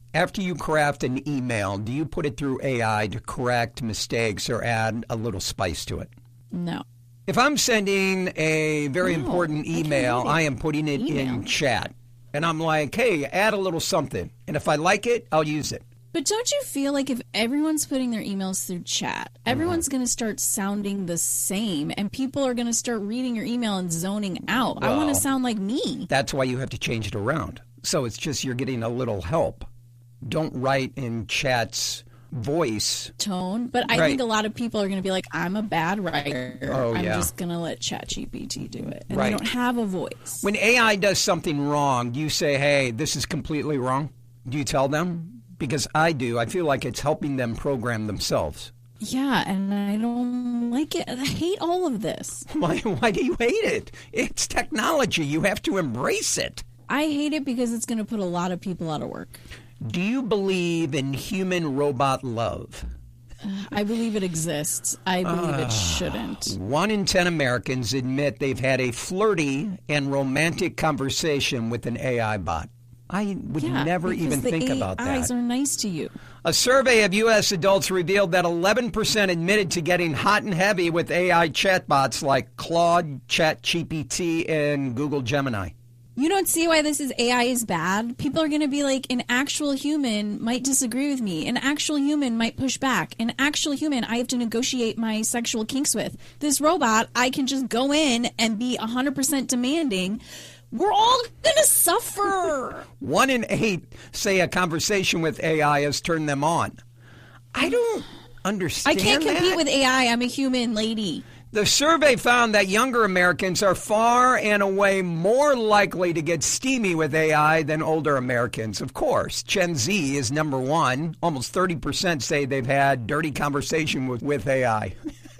an email, do you put it through AI to correct mistakes or add a little spice to it? No. If I'm sending a very important email, I am putting it in Chat. And I'm like, hey, add a little something. And if I like it, I'll use it. But don't you feel like if everyone's putting their emails through Chat, everyone's going to start sounding the same, and people are going to start reading your email and zoning out? Well, I want to sound like me. That's why you have to change it around. So it's just you're getting a little help. Don't write in Chat's voice tone, but I think a lot of people are going to be like, I'm a bad writer. I'm just going to let ChatGPT do it. And they don't have a voice. When AI does something wrong, do you say, hey, this is completely wrong? Do you tell them? Because I do. I feel like it's helping them program themselves. Yeah, and I don't like it. I hate all of this. Why do you hate it? It's technology. You have to embrace it. I hate it because it's going to put a lot of people out of work. Do you believe in human-robot love? I believe it exists. I believe it shouldn't. 1 in 10 Americans admit they've had a flirty and romantic conversation with an AI bot. I would never even think about that. The AIs are nice to you. A survey of U.S. adults revealed that 11% admitted to getting hot and heavy with AI chatbots like Claude, ChatGPT, and Google Gemini. You don't see why this AI is bad? People are going to be like, an actual human might disagree with me. An actual human might push back. An actual human I have to negotiate my sexual kinks with. This robot, I can just go in and be 100% demanding. We're all going to suffer. 1 in 8 say a conversation with AI has turned them on. I don't understand I can't compete with AI. I'm a human lady. The survey found that younger Americans are far and away more likely to get steamy with AI than older Americans. Of course, Gen Z is number 1. Almost 30% say they've had dirty conversation with AI.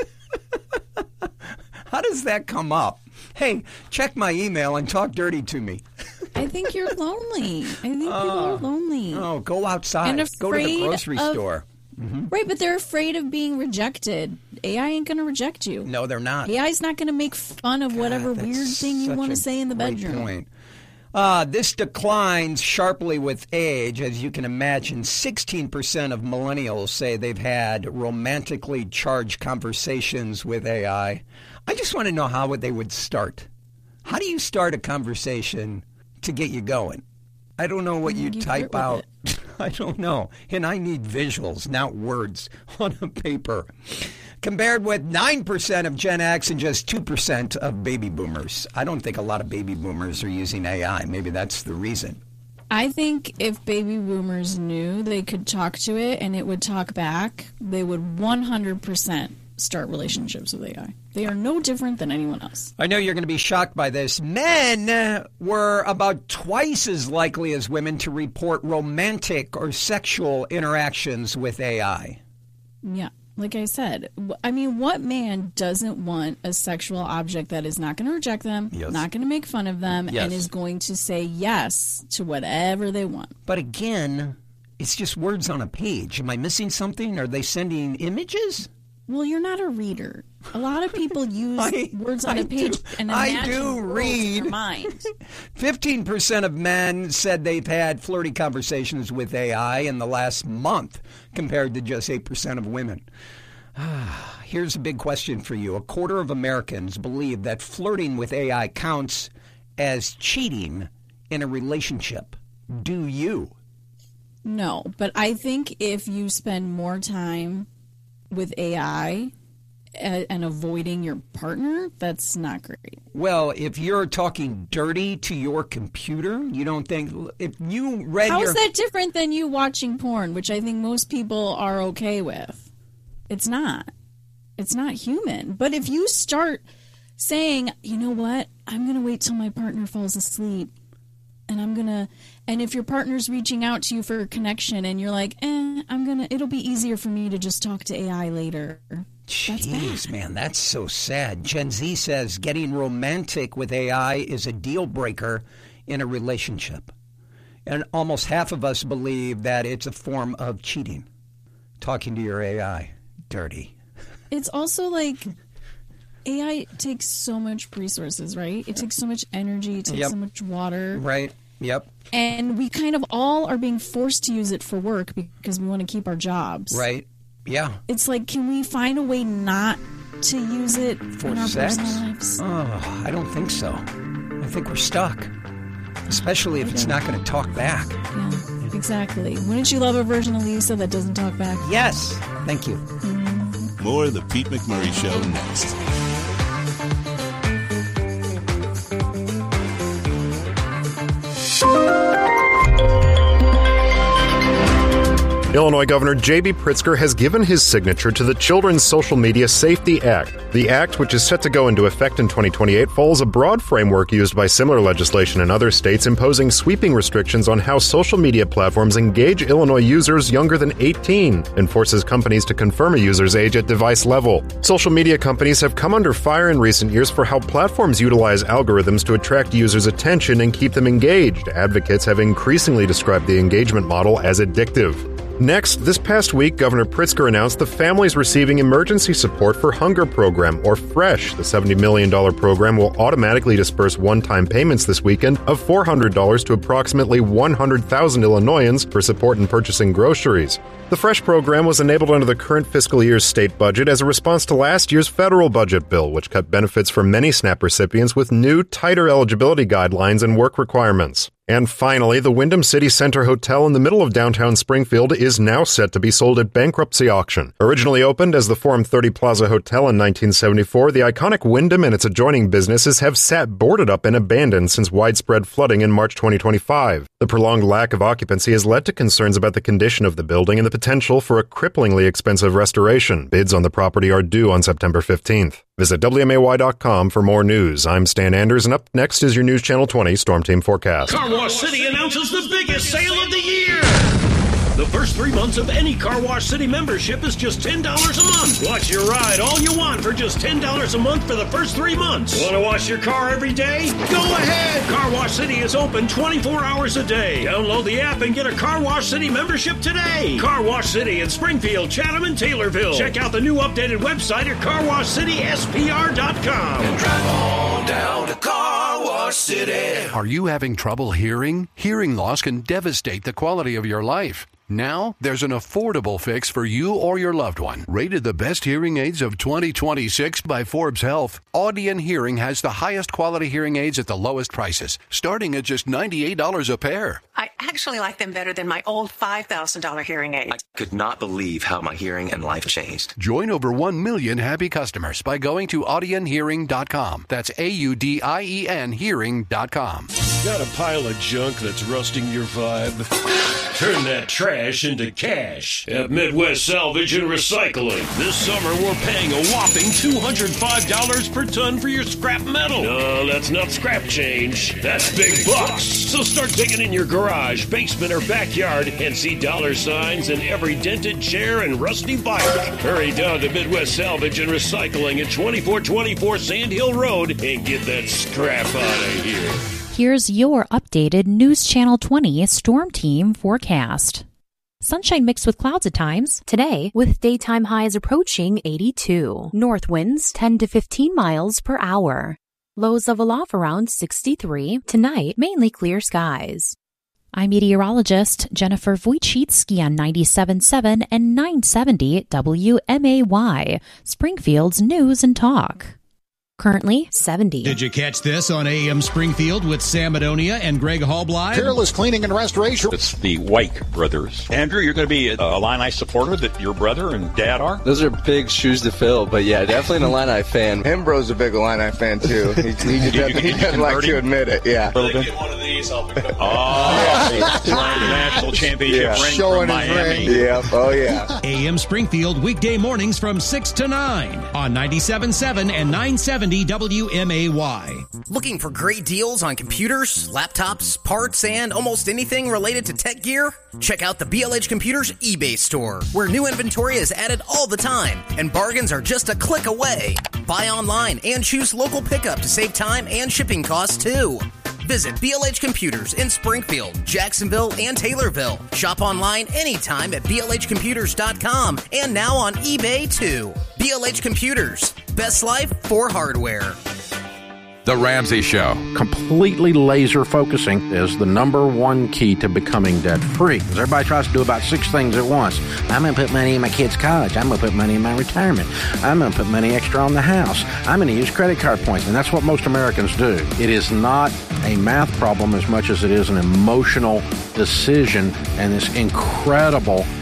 How does that come up? Hey, check my email and talk dirty to me. I think you're lonely. I think people are lonely. Oh, go outside. And go to the grocery store. Mm-hmm. Right, but they're afraid of being rejected. AI ain't going to reject you. No, they're not. AI's not going to make fun of whatever weird thing you want to say in the bedroom. Point. This declines sharply with age. As you can imagine, 16% of millennials say they've had romantically charged conversations with AI. I just want to know how they would start. How do you start a conversation to get you going? I don't know what you type out. I don't know. And I need visuals, not words on a paper. Compared with 9% of Gen X and just 2% of baby boomers. I don't think a lot of baby boomers are using AI. Maybe that's the reason. I think if baby boomers knew they could talk to it and it would talk back, they would 100% start relationships with AI. They are no different than anyone else. I know you're going to be shocked by this. Men were about twice as likely as women to report romantic or sexual interactions with AI. Yeah, like I said, I mean, what man doesn't want a sexual object that is not going to reject them, not going to make fun of them, and is going to say yes to whatever they want? But again, it's just words on a page. Am I missing something? Are they sending images? Well, you're not a reader. A lot of people use words on a page and imagine in their mind. 15% of men said they've had flirty conversations with AI in the last month, compared to just 8% of women. Here's a big question for you. A quarter of Americans believe that flirting with AI counts as cheating in a relationship. Do you? No, but I think if you spend more time with AI and avoiding your partner, that's not great. Well, if you're talking dirty to your computer, you don't think... If you read How is that different than you watching porn, which I think most people are okay with? It's not. It's not human. But if you start saying, you know what, I'm going to wait till my partner falls asleep, and if your partner's reaching out to you for a connection and you're like, it'll be easier for me to just talk to AI later. Jeez, man, that's so sad. Gen Z says getting romantic with AI is a deal breaker in a relationship. And almost half of us believe that it's a form of cheating. Talking to your AI. Dirty. It's also like AI takes so much resources, right? It takes so much energy, it takes so much water. Right. Yep. And we kind of all are being forced to use it for work because we want to keep our jobs. Right. Yeah. It's like, can we find a way not to use it for in our sex? personal lives? Oh, I don't think so. I think we're stuck. Especially if it's not going to talk back. Yeah, exactly. Wouldn't you love a version of Lisa that doesn't talk back? Yes. Thank you. More of the Pete McMurray Show next. Illinois Governor J.B. Pritzker has given his signature to the Children's Social Media Safety Act. The act, which is set to go into effect in 2028, follows a broad framework used by similar legislation in other states imposing sweeping restrictions on how social media platforms engage Illinois users younger than 18 and forces companies to confirm a user's age at device level. Social media companies have come under fire in recent years for how platforms utilize algorithms to attract users' attention and keep them engaged. Advocates have increasingly described the engagement model as addictive. Next, this past week, Governor Pritzker announced the families receiving emergency support for Hunger Program, or FRESH. The $70 million program will automatically disperse one-time payments this weekend of $400 to approximately 100,000 Illinoisans for support in purchasing groceries. The FRESH program was enabled under the current fiscal year's state budget as a response to last year's federal budget bill, which cut benefits for many SNAP recipients with new, tighter eligibility guidelines and work requirements. And finally, the Wyndham City Center Hotel in the middle of downtown Springfield is now set to be sold at bankruptcy auction. Originally opened as the Forum 30 Plaza Hotel in 1974, the iconic Wyndham and its adjoining businesses have sat boarded up and abandoned since widespread flooding in March 2025. The prolonged lack of occupancy has led to concerns about the condition of the building and the potential for a cripplingly expensive restoration. Bids on the property are due on September 15th. Visit WMAY.com for more news. I'm Stan Anders, and up next is your News Channel 20 Storm Team Forecast. Car Wash City announces the biggest sale of the year. The first 3 months of any Car Wash City membership is just $10 a month. Watch your ride all you want for just $10 a month for the first 3 months. Want to wash your car every day? Go ahead. Car Wash City is open 24 hours a day. Download the app and get a Car Wash City membership today. Car Wash City in Springfield, Chatham, and Taylorville. Check out the new updated website at carwashcityspr.com. And drive on down to Car Wash City. Are you having trouble hearing? Hearing loss can devastate the quality of your life. Now, there's an affordable fix for you or your loved one. Rated the best hearing aids of 2026 by Forbes Health, Audion Hearing has the highest quality hearing aids at the lowest prices, starting at just $98 a pair. I actually like them better than my old $5,000 hearing aids. I could not believe how my hearing and life changed. Join over 1 million happy customers by going to audionhearing.com. That's AUDIEN hearing.com. Got a pile of junk that's rusting your vibe? Turn that trash into cash at Midwest Salvage and Recycling. This summer, we're paying a whopping $205 per ton for your scrap metal. No, that's not scrap change. That's big bucks. So start digging in your garage, basement, or backyard and see dollar signs in every dented chair and rusty bike. Hurry down to Midwest Salvage and Recycling at 2424 Sand Hill Road and get that scrap out of here. Here's your updated News Channel 20 Storm Team forecast. Sunshine mixed with clouds at times. Today, with daytime highs approaching 82. North winds 10 to 15 miles per hour. Lows level off around 63. Tonight, mainly clear skies. I'm meteorologist Jennifer Wojcicki on 97.7 and 970 WMAY, Springfield's News and Talk. Currently 70. Did you catch this on AM Springfield with Sam Madonia and Greg Hallbly? Peerless Cleaning and Restoration. It's the White brothers. Andrew, you're going to be a Illini supporter that your brother and dad are? Those are big shoes to fill, but yeah, definitely an Illini fan. Hembro's a big Illini fan, too. He doesn't like to admit it, yeah. A little bit. One of these, I'll pick up. Oh, the national championship ring showing from his Miami. ring. Yeah, oh yeah. AM Springfield, weekday mornings from 6 to 9 on 97.7 and 970 WMAY. Looking for great deals on computers, laptops, parts, and almost anything related to tech gear? Check out the BLH Computers eBay store, where new inventory is added all the time, and bargains are just a click away. Buy online and choose local pickup to save time and shipping costs, too. Visit BLH Computers in Springfield, Jacksonville, and Taylorville. Shop online anytime at blhcomputers.com and now on eBay, too. BLH Computers. Best life for hardware. The Ramsey Show. Completely laser focusing is the number one key to becoming debt-free. Because everybody tries to do about 6 things at once. I'm going to put money in my kid's college. I'm going to put money in my retirement. I'm going to put money extra on the house. I'm going to use credit card points. And that's what most Americans do. It is not a math problem as much as it is an emotional decision and this incredible